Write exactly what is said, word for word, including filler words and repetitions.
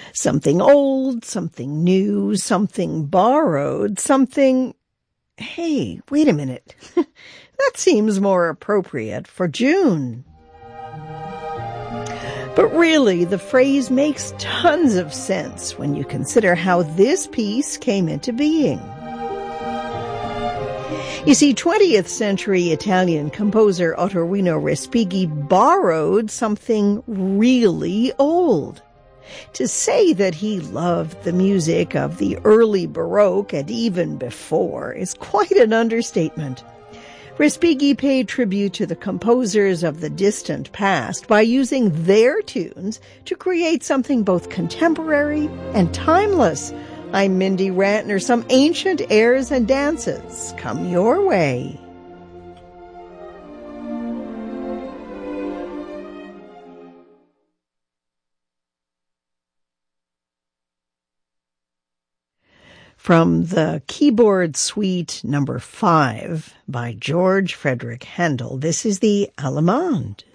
Something old, something new, something borrowed, something... Hey, wait a minute. That seems more appropriate for June. But really, the phrase makes tons of sense when you consider how this piece came into being. You see, twentieth century Italian composer Ottorino Respighi borrowed something really old. To say that he loved the music of the early Baroque and even before is quite an understatement. Respighi paid tribute to the composers of the distant past by using their tunes to create something both contemporary and timeless. I'm Mindy Rantner. Some ancient airs and dances come your way. From the Keyboard Suite number five by George Frederick Handel, this is the Allemande.